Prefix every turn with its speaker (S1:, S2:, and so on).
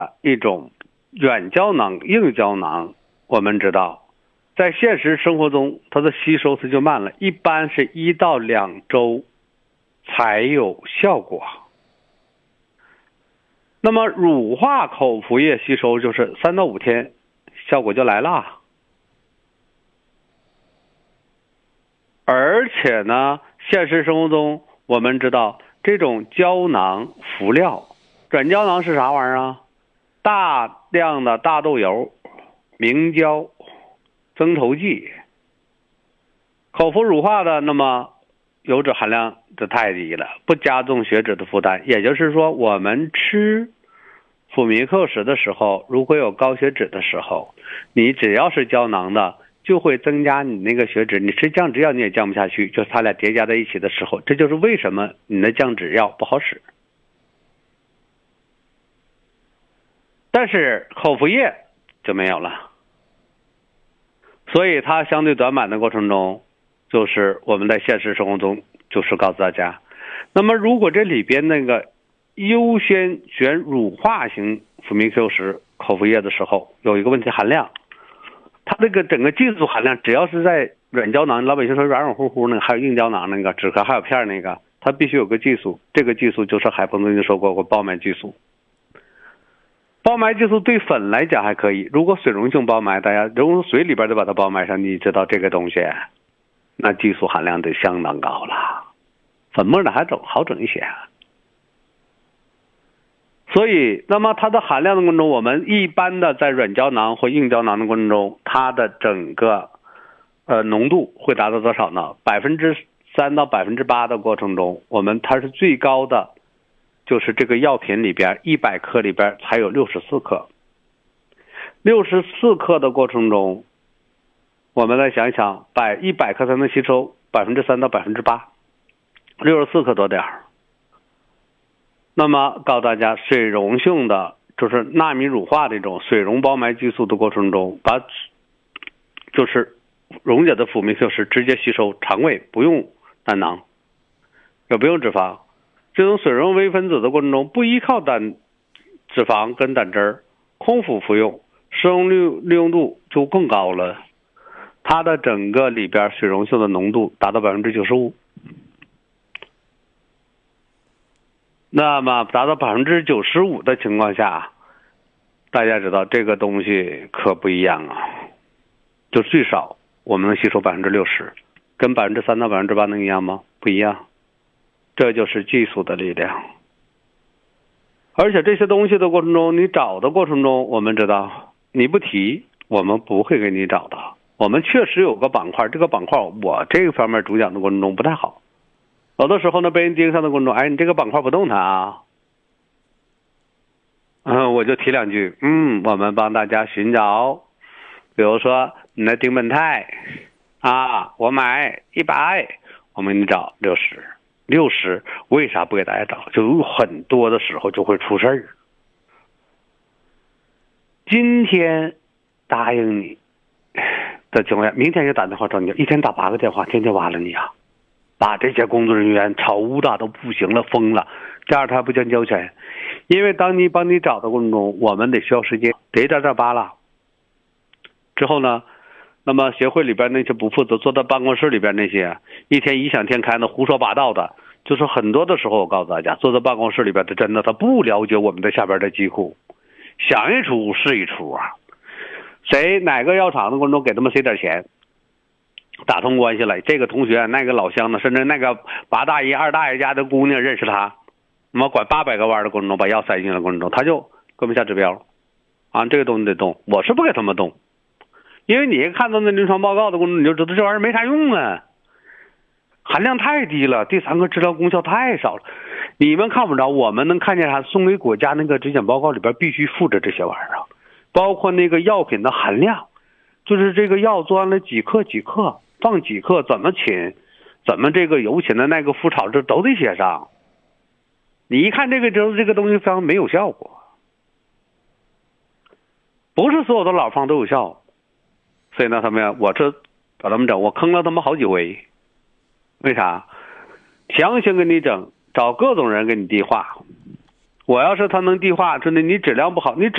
S1: 一种软胶囊、硬胶囊，我们知道，在现实生活中它的吸收就慢了，一般是1到2周才有效果。那么乳化口服液吸收就是3到5天，效果就来了。而且呢，现实生活中我们知道，这种胶囊辅料，软胶囊是啥玩意儿啊？大量的大豆油、明胶、增稠剂。口服乳化的，那么油脂含量就太低了，不加重血脂的负担。也就是说，我们吃辅明 Q10的时候，如果有高血脂的时候，你只要是胶囊的，就会增加你那个血脂。你吃降脂药你也降不下去，就是它俩叠加在一起的时候，这就是为什么你的降脂药不好使。但是口服液就没有了，所以它相对短板的过程中，就是我们在现实生活中就是告诉大家，那么如果这里边那个优先选乳化型辅明 Q10口服液的时候，有一个问题，含量，它这个整个技术含量，只要是在软胶囊，老百姓说软软乎乎那个，还有硬胶囊那个纸壳还有片那个，它必须有个技术，这个技术就是海鹏曾经说过包埋技术。包埋技术对粉来讲还可以，如果水溶性包埋，大家融入水里边就把它包埋上，你知道这个东西那技术含量得相当高了，粉末的还好整一些。所以那么它的含量的过程中，我们一般的在软胶囊或硬胶囊的过程中，它的整个浓度会达到多少呢？3%到8%的过程中，它是最高的，就是这个药品里边100克里边才有64克，64克的过程中，我们再想一想，100克才能吸收3%到8%，64克多点儿。那么告诉大家，水溶性的就是纳米乳化这种水溶包埋激素的过程中，把就是溶解的辅明 Q10直接吸收肠胃，不用胆囊，也不用脂肪。这种水溶微分子的过程中，不依靠脂肪跟胆汁儿，空腹服用，适用利用度就更高了。它的整个里边水溶性的浓度达到95%。那么达到95%的情况下，大家知道这个东西可不一样啊，就最少我们能吸收60%，跟3%到8%能一样吗？不一样。这就是技术的力量。而且这些东西的过程中，你找的过程中，我们知道你不提，我们不会给你找到。我们确实有个板块，这个板块我这个方面主讲的过程中不太好。有的时候呢，被人盯上的过程中，你这个板块不动弹啊，我就提2句，我们帮大家寻找，比如说你的丁苯酞我买100，我们给你找60，为啥不给大家找？就有很多的时候就会出事儿。今天答应你的情况下，明天就打电话找你，一天打8个电话，天天挖了你啊！把这些工作人员吵污的都不行了，疯了。第二，他还不见交钱，因为当你帮你找的过程中，我们得需要时间，得1.8了。之后呢，那么协会里边那些不负责，坐在办公室里边那些一天异想天开的胡说八道的，就是很多的时候，我告诉大家，坐在办公室里边的真的他不了解我们的下边的疾苦，想一出是一出啊。哪个药厂的过程中给他们塞点钱，打通关系了，这个同学那个老乡呢，甚至那个8大爷2大爷家的姑娘认识他，那么管800个弯的过程中把药塞进来的过程中，他就给我们下指标这个东西得动，我是不给他们动，因为你看到那临床报告的过程中，你就知道这玩意儿没啥用啊，含量太低了，第3个治疗功效太少了，你们看不着，我们能看见啥？送给国家那个质检报告里边必须附着这些玩意儿包括那个药品的含量，就是这个药做完了几克放几克，怎么浸，怎么这个油浸的那个副炒，这都得写上。你一看这个东西非常没有效果，不是所有的老方都有效，所以呢，他们我这找他们整，我坑了他们好几回。为啥？强行给你整，找各种人给你递话， 我要是他能递话，真的你质量不好，你质